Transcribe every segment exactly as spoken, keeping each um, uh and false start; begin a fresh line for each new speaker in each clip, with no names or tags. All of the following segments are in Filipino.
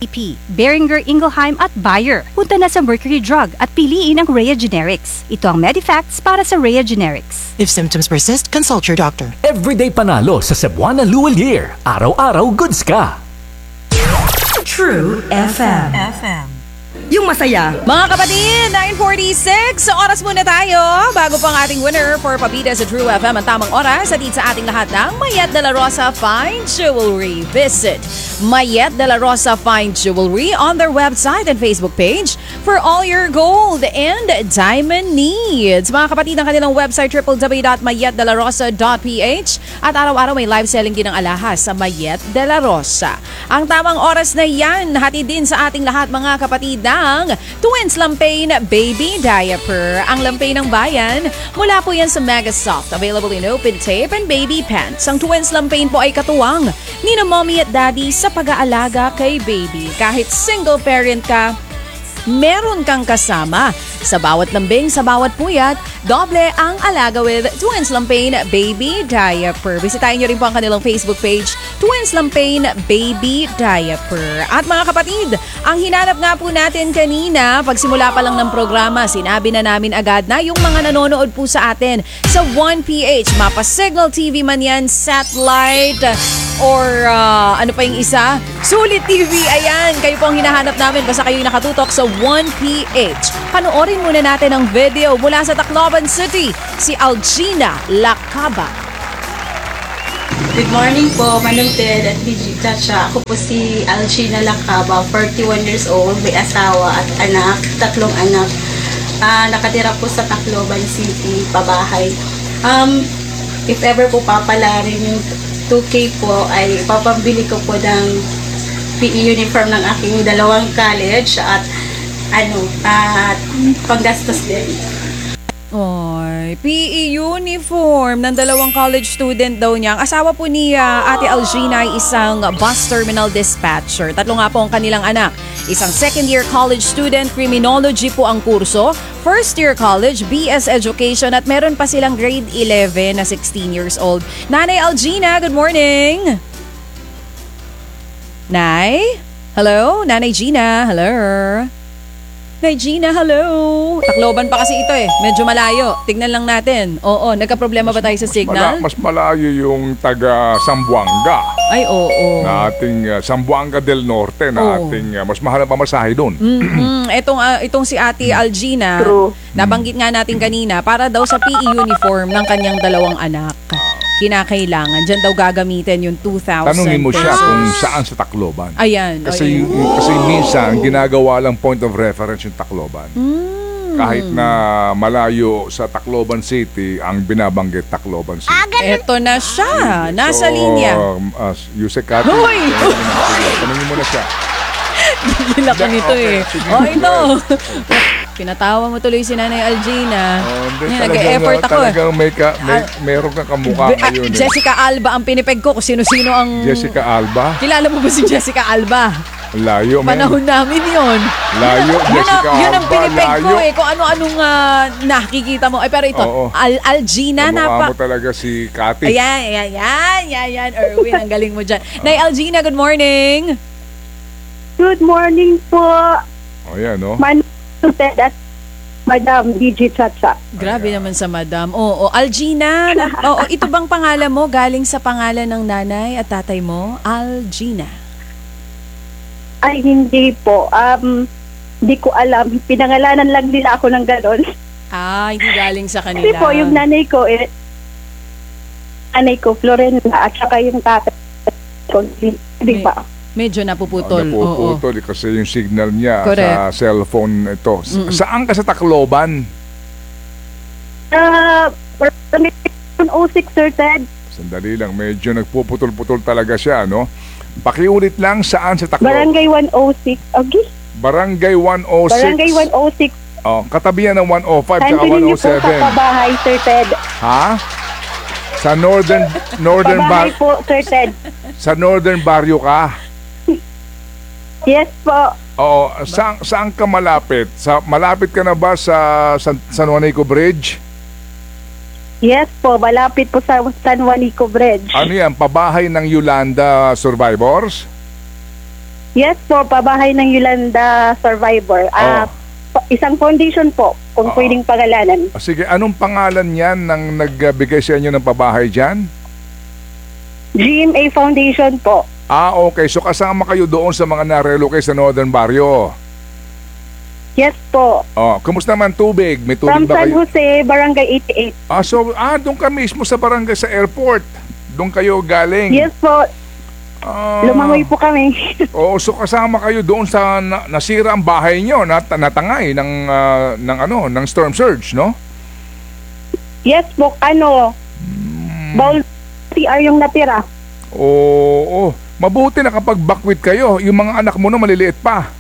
P, Boehringer Ingelheim at Bayer. Punta na sa Mercury Drug at piliin ang Rhea Generics. Ito ang Medifacts para sa Rhea Generics.
If symptoms persist, consult your doctor.
Everyday panalo sa Cebuana Luwal Year. Araw-araw goods ka.
True F M. F M. Yung masaya.
Mga kapatid, nine forty-six, oras muna tayo. Bago pang ating winner for Pabida sa True F M, ang tamang oras at sa ating lahat ng Mayet de la Rosa Fine Jewelry. Visit Mayet de la Rosa Fine Jewelry on their website and Facebook page for all your gold and diamond needs. Mga kapatid, ang kanilang website w w w dot mayet de la rosa dot p h at araw-araw may live selling din ng alahas sa Mayet de la Rosa. Ang tamang oras na yan, hatid din sa ating lahat mga kapatid ng Twins Lampain Baby Diaper. Ang lampay ng bayan, mula po yan sa Mega Soft. Available in open tape and baby pants. Ang Twins Lampain po ay katuwang ni na mommy at daddy sa pag-aalaga kay baby. Kahit single parent ka, meron kang kasama. Sa bawat lambing, sa bawat puyat, doble ang alaga with Twins Lampain Baby Diaper. Bisitahin nyo rin po ang kanilang Facebook page, Twins Lampain Baby Diaper. At mga kapatid, ang hinanap nga po natin kanina, pagsimula pa lang ng programa, sinabi na namin agad na yung mga nanonood po sa atin sa one P H, Mapa Signal T V man yan, Satellite, or uh, ano pa yung isa? Sulit T V, ayan. Kayo po ang hinahanap namin basta kayo nakatutok sa one P H. Panoorin muna natin ang video mula sa Tacloban City, si Algina Lacaba.
Good morning po, Manong Ted at B G Chacha. Ako po si Algina Lacaba, forty-one years old, may asawa at anak, tatlong anak. Uh, nakatira po sa Tacloban City, pabahay. Um, if ever po papalarin yung two K po, ay papambili ko po ng P E uniform ng aking dalawang college at ano, at panggastos din.
Oy, P E uniform ng dalawang college student daw niya. Ang asawa po ni uh, Ate Algina ay isang bus terminal dispatcher. Tatlo nga po ang kanilang anak. Isang second year college student, criminology po ang kurso. First year college, B S Education at meron pa silang grade eleven na sixteen years old. Nanay Algina, good morning! Nay? Hello? Nanay Gina, hello? Nay Gina, hello. Tacloban pa kasi ito eh. Medyo malayo. Tignan lang natin. Oo, nagka-problema ba tayo sa signal?
Mas, mala, mas malayo yung taga Zamboanga.
Ay, oo. oo.
Na ating uh, Zamboanga del Norte na oo. ating uh, mas mahal ang pamasahe doon.
Mm-hmm. Itong, uh, itong si Ate Algina, True. nabanggit nga natin kanina, para daw sa P E uniform ng kanyang dalawang anak. Kinakailangan. Diyan daw gagamitin yung two thousand.
Tanungin mo siya kung saan sa Tacloban.
Ayan.
Kasi,
ayan.
kasi minsan, ginagawa lang point of reference yung Tacloban. Mm. Kahit na malayo sa Tacloban City, ang binabanggit Tacloban City.
Eto na siya. Nasa
so,
linya.
Uh, Yusek Kati.
Hoy!
Tanungin mo na siya.
Gila ka nito eh. Oh, ito. Pinatawa mo tuloy si Nanay Algina.
Oh,
yan, nag-e-effort ako.
Talagang may, ka, may, meron kang kamukha
Be,
ngayon.
Uh, Jessica eh. Alba ang pinipeg ko kung sino-sino ang...
Jessica Alba?
Kilala mo ba si Jessica Alba?
Layo, man.
Panahon namin yon.
Layo,
yun
Jessica
ang, yun ang
Alba,
pinipeg
layo.
ko eh. Kung ano-anong uh, nakikita mo. Ay, pero ito,
Oo.
Al Algina na pa...
mo talaga si Kati.
Ayan, ayan, ayan, ayan, ayan. Erwin, ang galing mo dyan. Nay Algina, good morning.
Good morning po.
O, yan, no?
Manong Ted at Madam D J Chacha.
Grabe naman sa Madam. Oo, oh, Algina. Oo, ito bang pangalan mo galing sa pangalan ng nanay at tatay mo? Algina.
Ay, hindi po. Um, hindi ko alam. Pinangalanan lang nila ako ng ganon.
Ah, hindi galing sa kanila.
Kasi po, yung nanay ko, eh, nanay ko, Florena, at saka yung tatay ko, di ba?
Medyo napuputol.
Oh, napuputol Oo. kasi yung signal niya
Correct.
sa cellphone ito. Mm-mm. Saan ka sa Tacloban?
Uh, one oh six, Sir Ted.
Sandali lang, medyo nagpuputol-putol talaga siya, no? Pakiulit lang, saan sa Tacloban?
Barangay one oh six. Okay.
Barangay one oh six.
Barangay one oh six.
Oh, katabi yan ng one oh five at one oh seven.
Nandun niyo po sa pabahay, Sir Ted.
Ha? Sa northern northern
pabahay
bar-
po, Sir Ted.
Sa northern barrio ka?
Yes po.
Oo, saan, saan ka malapit? Sa, malapit ka na ba sa San, San Juanico Bridge?
Yes po, malapit po sa San Juanico Bridge.
Ano yan, pabahay ng Yolanda Survivors?
Yes po, pabahay ng Yolanda Survivor. Ah, pa- isang foundation po, kung
Oo.
pwedeng pangalanan.
Ah, sige, anong pangalan yan ng nagbigay sa inyo ng pabahay dyan?
G M A Foundation po.
Ah, okay. So kasama kayo doon sa mga narelocate sa Northern Barrio.
Yes po.
Oh, kumusta naman tubig? May tubig
From
ba
San
kayo?
Jose, Barangay eighty-eight.
Ah, so, ah, doon ka mismo sa barangay sa airport. Doon kayo galing.
Yes po,
Ah,
lumangoy po kami.
Oo, so kasama kayo doon sa na, nasira ang bahay nyo, nat, natangay ng, ah, ng, ano, ng storm surge, no?
Yes po, ano, bowl C R yung natira.
Oo, mabuti na kapag bakwit kayo, yung mga anak mo na maliliit pa.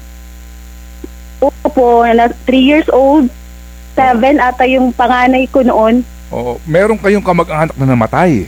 Opo, na three years old, seven ata yung panganay ko noon.
Oo, meron kayong kamag-anak na namatay.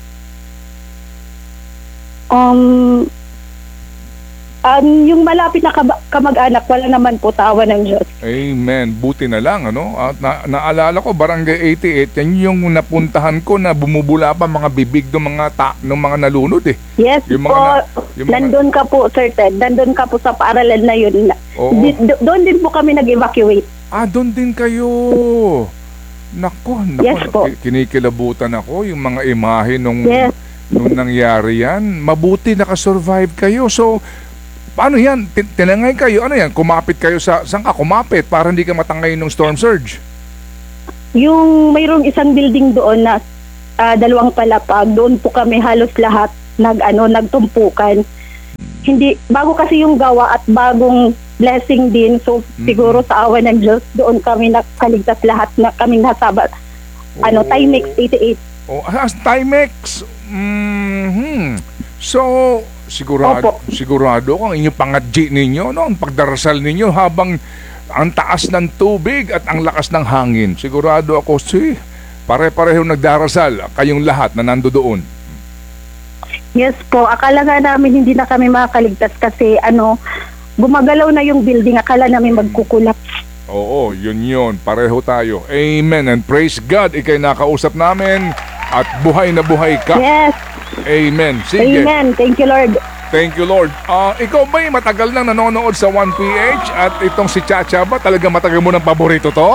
Um, um, yung malapit na kaba- kamag-anak, wala naman po, tawa ng Diyos.
Amen. Buti na lang, ano? At na, naalala ko, Barangay eighty-eight, yan yung napuntahan ko na bumubula pa mga bibig ng mga ta, ng mga nalunod eh.
Yes
Yung
po,
mga na- yung mga-
nandun ka po, Sir Ted, nandun ka po sa paaralan na yun.
Oo.
Di- do- doon din po kami nag-evacuate.
Ah, doon din kayo. Nako, nako,
Yes po.
ki- kinikilabutan ako yung mga imahe nung,
Yes.
nung nangyari yan. Mabuti nakasurvive kayo. So, paano yan? Tin- Tinangay kayo? Ano yan? Kumapit kayo sa... Saan ka kumapit para hindi ka matangay ng storm surge?
Yung mayroong isang building doon na ah, dalawang palapag, doon po kami halos lahat nag ano nagtumpukan. Hindi bago kasi yung gawa at bagong blessing din, so siguro sa awa ng Diyos doon kami nakaligtas lahat na kaming nasaba. Ano,
Oh.
Timex eighty-eight.
O, ah, Timex. Mhm. So, sigurado,
Opo.
sigurado kung inyong pangadji ninyo, no? Ang pagdarasal ninyo habang ang taas ng tubig at ang lakas ng hangin. Sigurado ako, si pare-pareho nagdarasal kayong lahat na nando doon.
Yes po, akala nga namin hindi na kami makakaligtas kasi ano, gumagalaw na yung building, akala namin magkukulap.
Oo, yun yun. Pareho tayo. Amen and praise God. Ikay nakausap namin at buhay na buhay ka.
Yes,
Amen. Sige.
amen. Thank you, Lord.
Thank you, Lord. Ah, ikaw ba'y matagal nang nanonood sa one P H at itong si Chacha ba talaga matagal mo ng paborito to?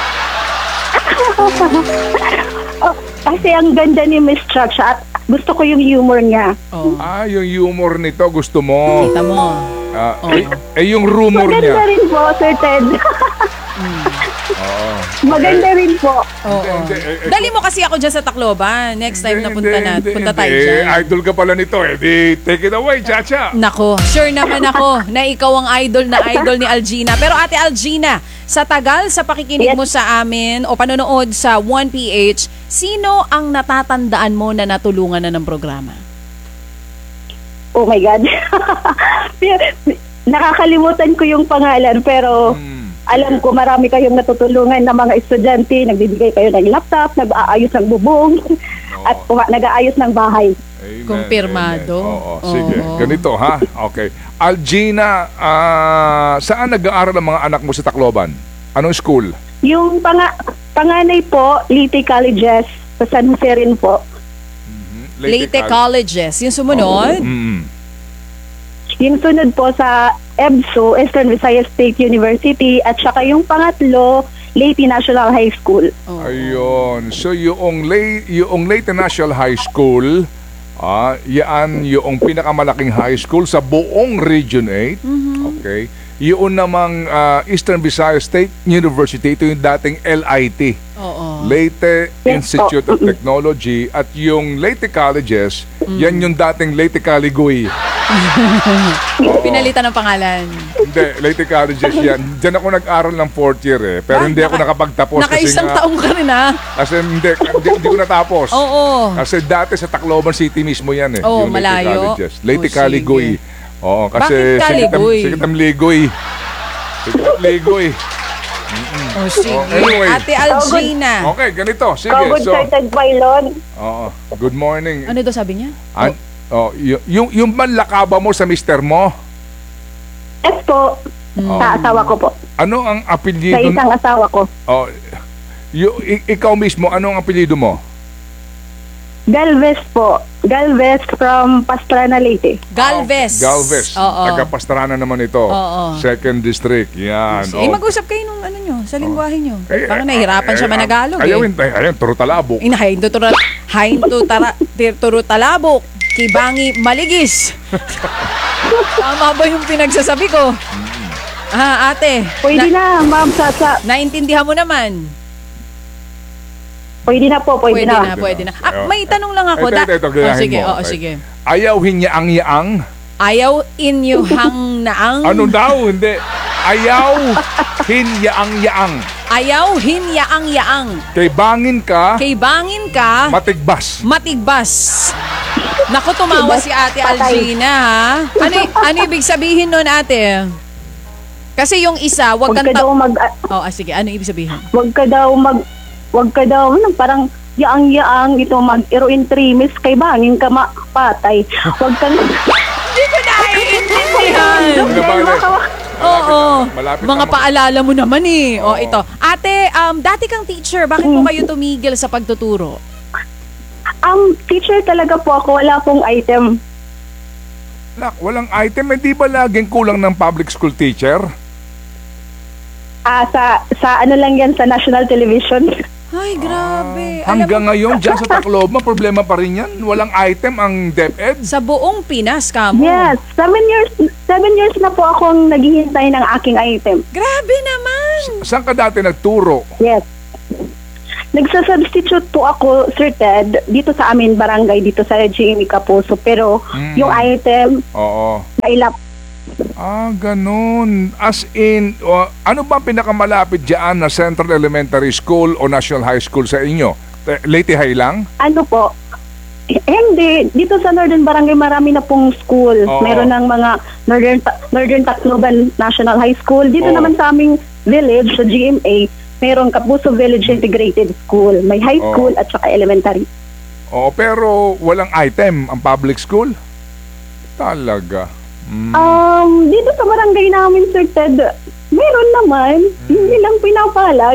Oh, kasi ang ganda ni Miss Chacha at gusto ko yung humor niya.
Oh,
Ah, yung humor nito gusto mo.
kita mo.
Ah,
Oo.
eh, eh, yung rumor
Maganda
niya.
rin po, Sir Ted.
Oo.
Maganda rin po.
Oo.
Hindi, hindi, eh, eh,
Dali mo kasi ako dyan sa Tacloban. Next time na punta na,
Hindi,
punta
hindi,
tayo
hindi.
dyan.
Idol ka pala nito eh. Di, take it away, Chacha.
Nako, sure naman ako na ikaw ang idol na idol ni Algina. Pero Ate Algina, sa tagal sa pakikinig
Yes.
mo sa amin o panonood sa one P H, sino ang natatandaan mo na natulungan na ng programa?
Oh my God. Nakakalimutan ko yung pangalan pero
Hmm.
alam ko marami kayong natutulungan na mga estudyante. Nagbibigay kayo ng laptop, nag-aayos ng bubong, at kuha- nag-aayos ng bahay.
Amen,
Kumpirmado.
amen. Oo, sige.
Oo.
Ganito ha. Okay. Algina, ah, saan nag-aaral ang mga anak mo sa Tacloban? Anong school?
Yung panga- panganay po, Leyte Colleges, sa San Jose rin po.
Leyte Colleges. Yung sumunod?
Mm-mm.
Yung sunod po sa E B S U, Eastern Visayas State University, at saka yung pangatlo, Leyte National High School.
Oo.
Ayun. So yung Ley yung Leyte National High School, ah, yan yung pinakamalaking high school sa buong Region eight. Okay. Yun namang ah, Eastern Visayas State University, ito yung dating L I T.
Oo.
Leyte
Yes,
Institute
po.
of Technology, at yung Leyte Colleges, yan yung dating Leyte Caligoy.
Pinalitan ng pangalan.
Hindi, Leyte Colleges yan. Diyan ako nag-aral ng fourth year eh. Pero
Ah,
hindi ako
naka-
nakapagtapos kasi
Nakaisang
nga,
taong ka rin ha?
kasi hindi, hindi, hindi ko natapos.
Oo.
Kasi dati sa Tacloban City mismo yan eh.
Oo,
yung Leyte
malayo.
Colleges. Leyte
Oh,
Caligoy. Oo, kasi
Bakit Caligoy?
Sikat ang ligoy. Sikat ligoy.
Oh, sige.
Oh, anyway.
Ate Algina.
Okay, ganito. Sige.
Kagod
So,
Sir Ted Bailon.
oo. Good morning.
Ano daw sabi niya?
An- oh, y- yung, yung manlakaba mo sa mister mo,
Yes po, sa asawa ko po.
ano ang
Sa
apelyido?
isang asawa ko.
Oh, y- i- ikaw mismo, ano ang apelyido mo?
Galvez po. Galvez from Pastrana, Leyte.
Galvez.
Galvez.
Oo.
Taga-Pastrana naman ito.
Oo.
Second District. Yan.
Eh, mag-usap kayo nung ano nyo, sa lingwahe nyo.
Eh,
Baka
eh,
nahihirapan
eh,
siya managalog eh.
Ayawin, ay, ayun, turo talabo.
Inahayin to turo, hain to tara, tir- turo talabok, kibangi maligis. Tama ba yung pinagsasabi ko? Ah, ate.
Pwede na, ma'am. Sa, sa,
Naintindihan mo naman.
pwede na po, pwede,
Pwede
na.
na, pwede na. Ah, may tanong lang ako.
Ito,
Da-
ito, ito,
oh,
gayahin
sige,
mo.
oo, sige.
Ayaw hinyaang-yaang.
Ayaw inyuhang naang.
Ano daw? Hindi. Ayaw hinyaang-yaang.
Ayaw hinyaang-yaang.
Kay bangin ka,
Kay bangin ka,
matigbas.
matigbas. Naku, tumawa si Ate
Patay.
Algina, ha? Ano, y- ano ibig sabihin nun, ate? Kasi yung isa, wag
Huwag
kang...
ka
ta-
daw mag... ah,
oh, ah, sige, ano ibig sabihin?
Huwag ka daw mag... Huwag ka daw, ano, parang yaang-yaang ito mag-eroin trimis kay bangin ka mapatay. Huwag kang...
Hindi ko naiintindihan.
Pinabalik.
Oo.
Malapit
Mga
na mag-
paalala mo naman eh. O,
Oo.
ito. Ate, um, dati kang teacher. Bakit po kayo tumigil sa pagtuturo?
Um, teacher talaga po ako, wala pong item.
Lak, walang item. Hindi ba laging kulang ng public school teacher?
Ah, sa, sa ano lang yan, sa national television.
Ay, grabe. Alam
Hanggang
mo,
ngayon, dyan sa Tacloban, problema pa rin yan. Walang item ang DepEd.
sa buong Pinas, kamo.
Yes, seven years, seven years na po akong naghihintay ng aking item.
Grabe naman.
Saan ka dati nagturo?
Yes. Nagsasubstitute po ako, Sir Ted, dito sa amin barangay, dito sa G M E Kapuso. Pero
Mm.
yung item,
Oo.
nailap.
Ah, ganun. As in, o, ano ba ang pinakamalapit dyan na Central Elementary School o National High School sa inyo? Eh, Leyte High lang?
Ano po? Eh, hindi. Dito sa Northern Barangay, marami na pong school.
Oo.
Meron ng mga Northern Ta- Northern Tacloban National High School. Dito
Oo.
naman sa aming village, sa G M A, merong Kapuso Village Integrated School. May high
Oo.
school at saka elementary.
Oo, pero walang item ang public school? Talaga. Mm.
Um, dito sa barangay namin, Sir Ted, meron naman. Hindi lang pinapala.